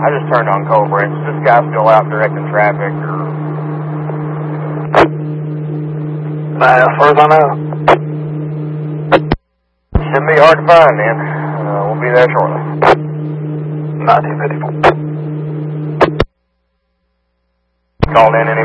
I just turned on Cobra. Is this guy still out directing traffic, or? As far as I know. Shouldn't be hard to find, then. We'll be there shortly. 1954. Called in any